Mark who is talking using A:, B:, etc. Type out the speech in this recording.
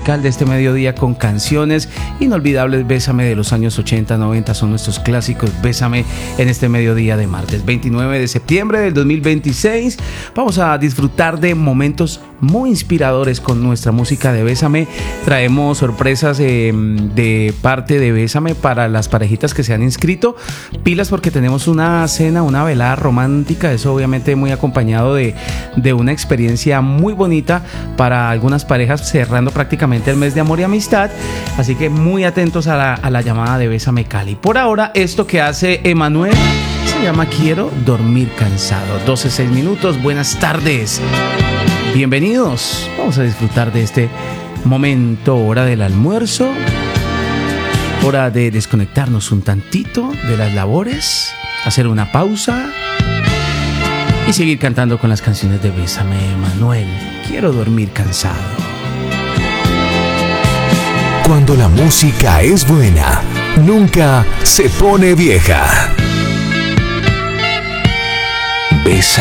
A: musical de este mediodía con canciones inolvidables. Bésame de los años 80, 90 son nuestros clásicos. Bésame en este mediodía de martes 29 de septiembre del 2026. Vamos a disfrutar de momentos muy inspiradores con nuestra música de Bésame. Traemos sorpresas de parte de Bésame para las parejitas que se han inscrito. Pilas, porque tenemos una cena, una velada romántica, eso obviamente muy acompañado de una experiencia muy bonita para algunas parejas, cerrando prácticamente el mes de amor y amistad. Así que muy atentos a la llamada de Bésame Cali. Por ahora, esto que hace Emanuel se llama Quiero dormir cansado. 12:06 minutos. Buenas tardes, bienvenidos. Vamos a disfrutar de este momento, hora del almuerzo, hora de desconectarnos un tantito de las labores, hacer una pausa y seguir cantando con las canciones de Bésame, Emanuel. Quiero dormir cansado.
B: Cuando la música es buena, nunca se pone vieja. Bésame.